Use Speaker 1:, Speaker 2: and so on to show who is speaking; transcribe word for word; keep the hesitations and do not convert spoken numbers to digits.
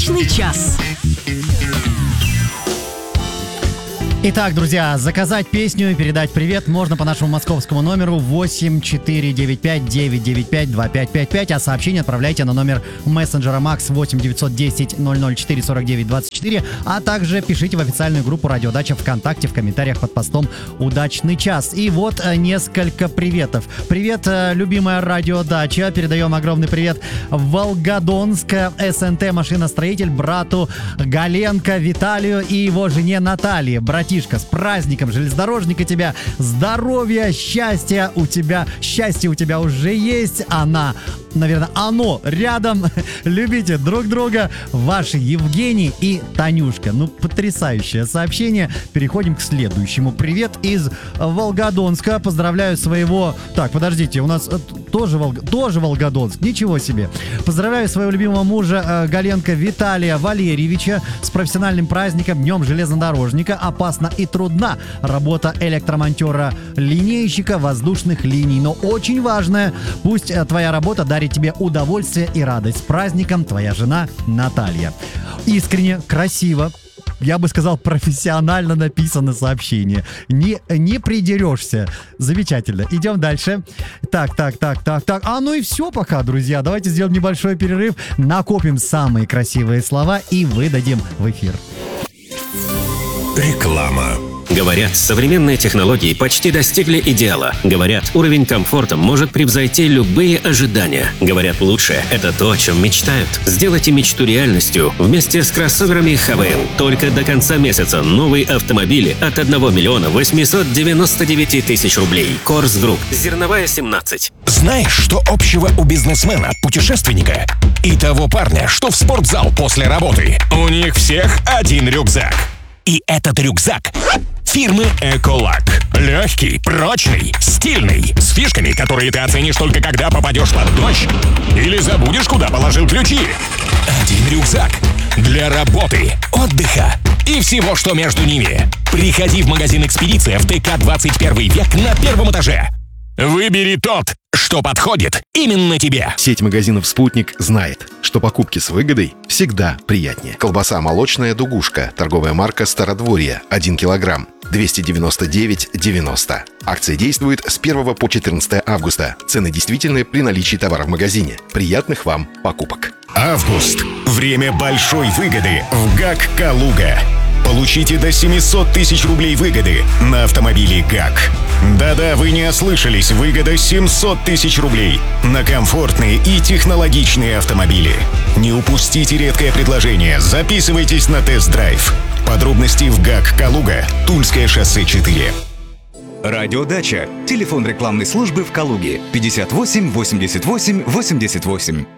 Speaker 1: Удачный час.
Speaker 2: Итак, друзья, заказать песню и передать привет можно по нашему московскому номеру восемь четыре девять пять девять девять пять два пять пять пять, а сообщение отправляйте на номер мессенджера Макс восемь девятьсот десять ноль ноль четыре сорок девять двадцать четыре, а также пишите в официальную группу Радиодача ВКонтакте в комментариях под постом «Удачный час». И вот э, несколько приветов. Привет, э, любимая Радиодача. Передаем огромный привет Волгодонск, СНТ машиностроитель, брату Галенко Виталию и его жене Наталье. Братья, с праздником железнодорожника тебя, здоровья, счастья у тебя, счастье у тебя уже есть, она, наверное, оно рядом, любите друг друга, ваши Евгений и Танюшка. Ну, потрясающее сообщение. Переходим к следующему. Привет из Волгодонска, поздравляю своего, так, подождите, у нас тоже, Волг... тоже Волгодонск, ничего себе. Поздравляю своего любимого мужа Галенко Виталия Валерьевича с профессиональным праздником, Днем железнодорожника. Опасно и трудна работа электромонтера-линейщика воздушных линий, но очень важная. Пусть твоя работа дарит тебе удовольствие и радость. С праздником, твоя жена Наталья. Искренне, красиво, я бы сказал, профессионально написано сообщение. Не, не придерешься. Замечательно. Идем дальше. Так, так, так, так, так. А ну и все пока, друзья. Давайте сделаем небольшой перерыв, накопим самые красивые слова и выдадим в эфир.
Speaker 3: Реклама. Говорят, современные технологии почти достигли идеала. Говорят, уровень комфорта может превзойти любые ожидания. Говорят, лучшее – это то, о чем мечтают. Сделайте мечту реальностью вместе с кроссоверами Хавейл. Только до конца месяца новые автомобили от одного миллиона восемьсот девяносто девять тысяч рублей. Корс Групп. Зерновая, семнадцать.
Speaker 4: Знаешь, что общего у бизнесмена, путешественника и того парня, что в спортзал после работы? У них всех один рюкзак. И этот рюкзак фирмы Эколак. Легкий, прочный, стильный, с фишками, которые ты оценишь только когда попадешь под дождь или забудешь, куда положил ключи. Один рюкзак для работы, отдыха и всего, что между ними. Приходи в магазин «Экспедиция» в ТК двадцать первый век на первом этаже. Выбери тот, что подходит именно тебе.
Speaker 5: Сеть магазинов «Спутник» знает, что покупки с выгодой всегда приятнее. Колбаса молочная «Дугушка», торговая марка «Стародворье», один килограмм, двести девяносто девять девяносто. Акция действует с первого по четырнадцатое августа. Цены действительны при наличии товара в магазине. Приятных вам покупок.
Speaker 4: Август. Время большой выгоды в ГАК «Калуга». Получите до семьсот тысяч рублей выгоды на автомобили ГАК. Да-да, вы не ослышались, выгода семьсот тысяч рублей на комфортные и технологичные автомобили. Не упустите редкое предложение, записывайтесь на тест-драйв. Подробности в ГАК «Калуга», Тульское шоссе четыре.
Speaker 6: Радиодача. Телефон рекламной службы в Калуге пятьдесят восемь восемьдесят восемь восемьдесят восемь.